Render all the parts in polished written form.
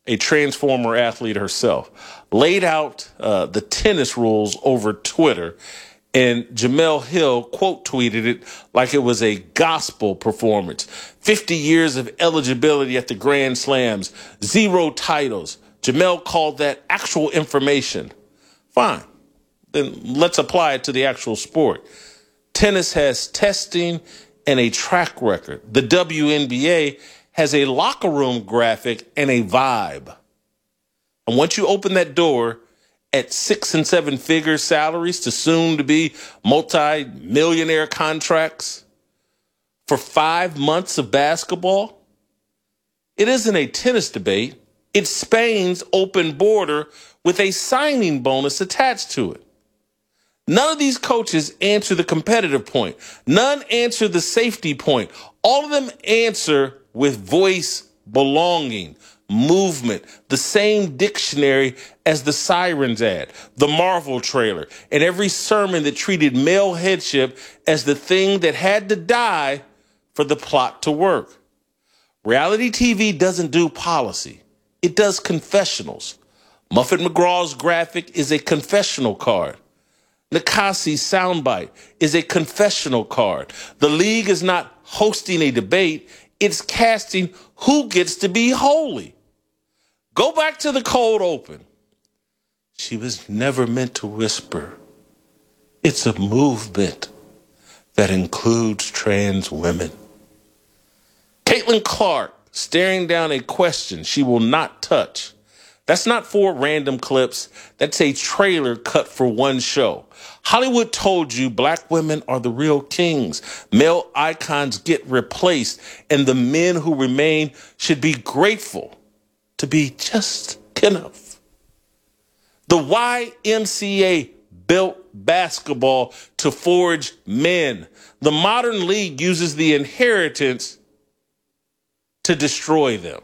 a transformer athlete herself, laid out the tennis rules over Twitter, and Jemele Hill quote tweeted it like it was a gospel performance. 50 years of eligibility at the Grand Slams, 0 titles. Jemele called that actual information. Fine. Then let's apply it to the actual sport. Tennis has testing and a track record. The WNBA has a locker room graphic and a vibe. And once you open that door at 6 and 7 figure salaries to soon to be multi-millionaire contracts for 5 months of basketball, it isn't a tennis debate. It's Spain's open border with a signing bonus attached to it. None of these coaches answer the competitive point. None answer the safety point. All of them answer with voice, belonging, movement, the same dictionary as the Sirens ad, the Marvel trailer, and every sermon that treated male headship as the thing that had to die for the plot to work. Reality TV doesn't do policy. It does confessionals. Muffet McGraw's graphic is a confessional card. Nikasi's soundbite is a confessional card. The league is not hosting a debate. It's casting who gets to be holy. Go back to the cold open. She was never meant to whisper. It's a movement that includes trans women. Caitlin Clark staring down a question she will not touch. That's not 4 random clips. That's a trailer cut for one show. Hollywood told you black women are the real kings. Male icons get replaced, and the men who remain should be grateful to be just enough. The YMCA built basketball to forge men. The modern league uses the inheritance to destroy them.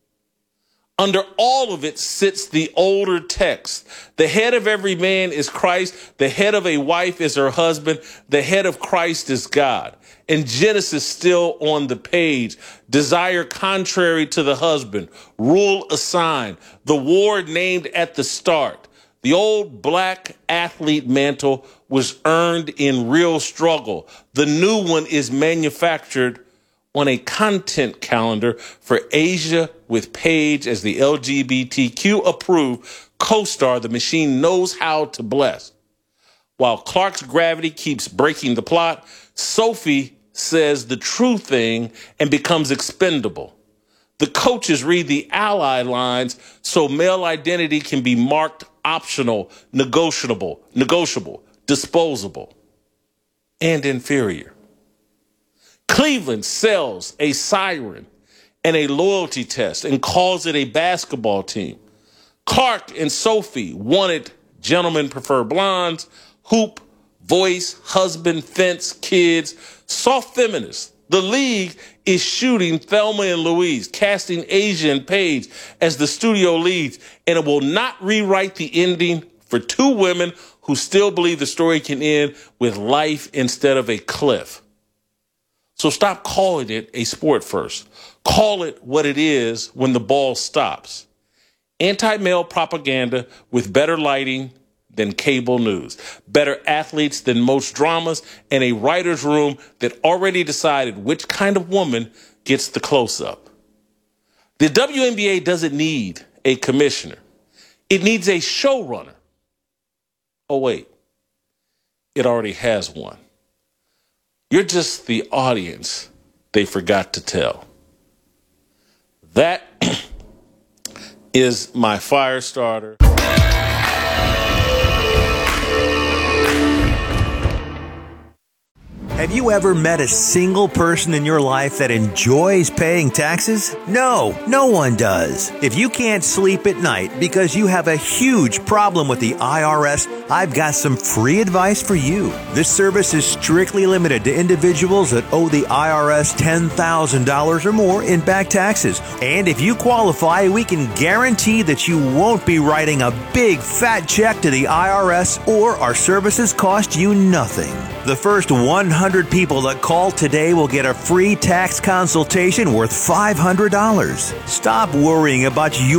Under all of it sits the older text. The head of every man is Christ. The head of a wife is her husband. The head of Christ is God. And Genesis still on the page. Desire contrary to the husband. Rule assigned. The war named at the start. The old black athlete mantle was earned in real struggle. The new one is manufactured on a content calendar for Asia with Paige as the LGBTQ-approved co-star the machine knows how to bless. While Clark's gravity keeps breaking the plot, Sophie says the true thing and becomes expendable. The coaches read the ally lines so male identity can be marked optional, negotiable, disposable, and inferior. Cleveland sells a siren and a loyalty test and calls it a basketball team. Clark and Sophie wanted gentlemen prefer blondes, hoop, voice, husband, fence, kids, soft feminists. The league is shooting Thelma and Louise, casting Asia and Paige as the studio leads, and it will not rewrite the ending for 2 women who still believe the story can end with life instead of a cliff. So stop calling it a sport first. Call it what it is when the ball stops. Anti-male propaganda with better lighting than cable news, better athletes than most dramas, and a writer's room that already decided which kind of woman gets the close-up. The WNBA doesn't need a commissioner. It needs a showrunner. Oh, wait. It already has one. You're just the audience they forgot to tell. That is my fire starter. Have you ever met a single person in your life that enjoys paying taxes? No, no one does. If you can't sleep at night because you have a huge problem with the IRS, I've got some free advice for you. This service is strictly limited to individuals that owe the IRS $10,000 or more in back taxes. And if you qualify, we can guarantee that you won't be writing a big fat check to the IRS, or our services cost you nothing. The first 100 people that call today will get a free tax consultation worth $500. Stop worrying about